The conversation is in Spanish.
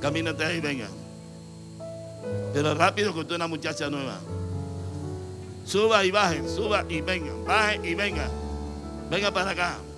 Camínate ahí, venga. Pero rápido, que usted es una muchacha nueva. Suba y baje, suba y venga, baje y venga. Venga para acá.